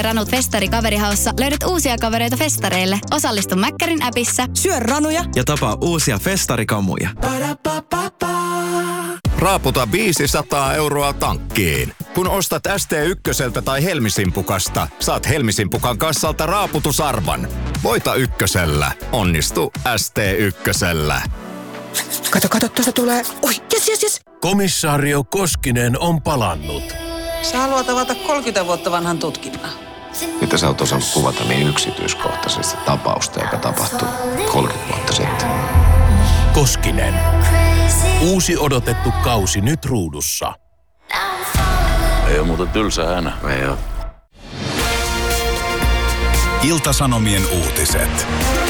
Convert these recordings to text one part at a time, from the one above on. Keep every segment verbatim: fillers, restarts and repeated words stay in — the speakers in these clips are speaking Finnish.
Ranut Festari Kaverihaussa löydät uusia kavereita festareille. Osallistu Mäkkärin appissa. Syö ranuja ja tapaa uusia festarikamuja. Raaputa viisisataa euroa tankkiin. Kun ostat S T ykköseltä tai Helmisimpukasta, saat Helmisimpukan kassalta raaputusarvan. Voita ykkösellä. Onnistu S T ykkösellä. Kato, kato, tuosta tulee. Oi, jes, jes, jes. Komissaario Koskinen on palannut. Sä haluat avata kolmekymmentä vuotta vanhan tutkinnan. Mitä sä oot osannut kuvata niin yksityiskohtaisesti tapausta, joka tapahtui kolmekymmentä vuotta sitten? Koskinen. Uusi odotettu kausi nyt ruudussa. Ei ole muuten tylsä häänä. Ei oo. Ilta-Sanomien uutiset.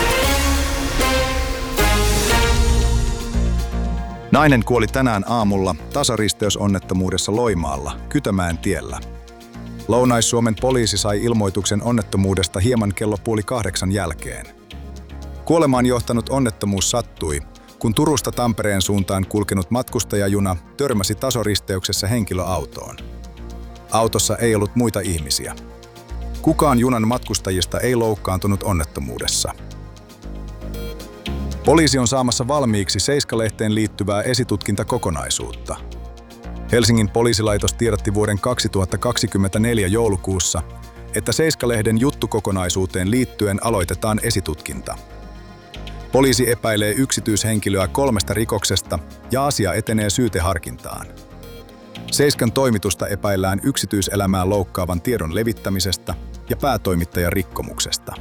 Nainen kuoli tänään aamulla tasaristeysonnettomuudessa Loimaalla, Kytömäen tiellä. Lounais-Suomen poliisi sai ilmoituksen onnettomuudesta hieman kello puoli kahdeksan jälkeen. Kuolemaan johtanut onnettomuus sattui, kun Turusta Tampereen suuntaan kulkenut matkustajajuna törmäsi tasoristeyksessä henkilöautoon. Autossa ei ollut muita ihmisiä. Kukaan junan matkustajista ei loukkaantunut onnettomuudessa. Poliisi on saamassa valmiiksi Seiska-lehteen liittyvää esitutkintakokonaisuutta. Helsingin poliisilaitos tiedotti vuoden kaksituhattakaksikymmentäneljä joulukuussa, että Seiska-lehden juttukokonaisuuteen liittyen aloitetaan esitutkinta. Poliisi epäilee yksityishenkilöä kolmesta rikoksesta ja asia etenee syyteharkintaan. Seiskan toimitusta epäillään yksityiselämää loukkaavan tiedon levittämisestä ja päätoimittajan rikkomuksesta.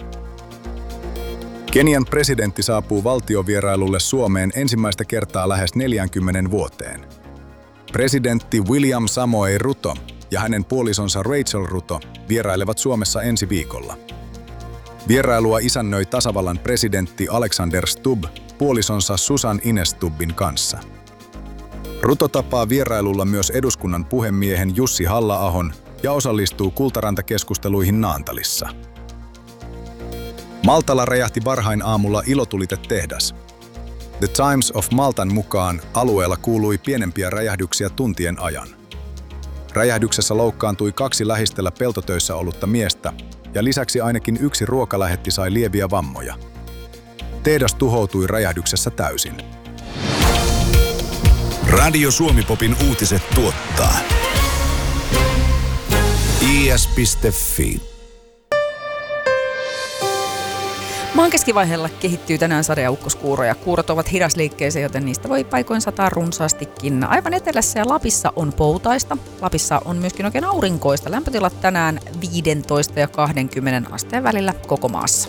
Kenian presidentti saapuu valtiovierailulle Suomeen ensimmäistä kertaa lähes neljäänkymmeneen vuoteen. Presidentti William Samoei Ruto ja hänen puolisonsa Rachel Ruto vierailevat Suomessa ensi viikolla. Vierailua isännöi tasavallan presidentti Alexander Stubb puolisonsa Susan Ines Stubbin kanssa. Ruto tapaa vierailulla myös eduskunnan puhemiehen Jussi Halla-ahon ja osallistuu Kultaranta-keskusteluihin Naantalissa. Maltalla räjähti varhain aamulla ilotulitetehdas. The Times of Maltan mukaan alueella kuului pienempiä räjähdyksiä tuntien ajan. Räjähdyksessä loukkaantui kaksi lähistöllä peltotöissä ollutta miestä ja lisäksi ainakin yksi ruokalähetti sai lieviä vammoja. Tehdas tuhoutui räjähdyksessä täysin. Radio Suomi-popin uutiset tuottaa I S piste F I. Maan keskivaiheella kehittyy tänään sadea ukkoskuuroja. Kuurot ovat hidasliikkeisiä, joten niistä voi paikoin sataa runsaastikin. Aivan etelässä ja Lapissa on poutaista. Lapissa on myöskin oikein aurinkoista. Lämpötilat tänään viisitoista ja kaksikymmentä asteen välillä koko maassa.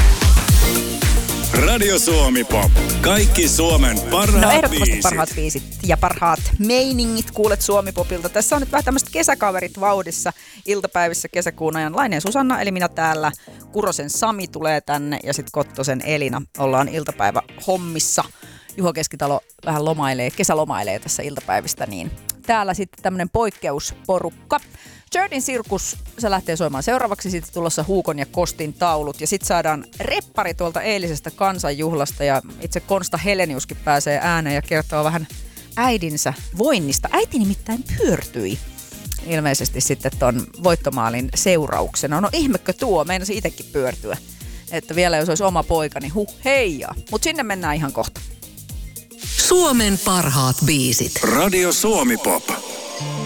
Radio Suomi Pop. Kaikki Suomen parhaat No ehdottomasti biisit. parhaat biisit ja parhaat meiningit kuulet Suomi Popilta. Tässä on nyt vähän tämmöiset kesäkaverit vauhdissa iltapäivissä kesäkuun ajan. Laineen Susanna, eli minä täällä. Kurosen Sami tulee tänne ja sitten Kottosen Elina. Ollaan iltapäivä hommissa. Juho Keskitalo vähän lomailee, kesälomailee tässä iltapäivistä, niin täällä sitten tämmöinen poikkeusporukka. Jordin sirkus, se lähtee soimaan seuraavaksi, sitten tulossa Huukon ja Kostin taulut ja sitten saadaan reppari tuolta eilisestä kansanjuhlasta ja itse Konsta Heleniuskin pääsee ääneen ja kertoo vähän äidinsä voinnista. Äiti nimittäin pyörtyi ilmeisesti sitten ton voittomaalin seurauksena. No ihmekö tuo, meinasi itsekin pyörtyä, että vielä jos olisi oma poika, niin huh heijaa. Mutta sinne mennään ihan kohta. Suomen parhaat biisit. Radio Suomi Pop.